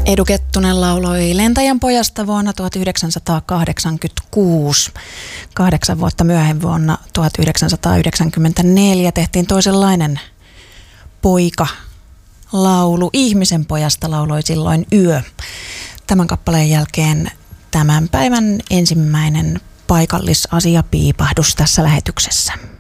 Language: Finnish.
Edu Kettunen lauloi Lentäjän pojasta vuonna 1986. 8 vuotta myöhemmin vuonna 1994 tehtiin toisenlainen poika-laulu. Ihmisen pojasta lauloi silloin Yö. Tämän kappaleen jälkeen tämän päivän ensimmäinen paikallisasiapiipahdus tässä lähetyksessä.